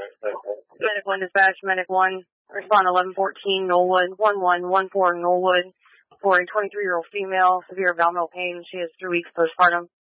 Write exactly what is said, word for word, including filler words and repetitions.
Medic one dispatch, Medic one, respond eleven fourteen Knollwood, one one one four Knollwood for a twenty-three-year-old female, severe abdominal pain. She is three weeks postpartum.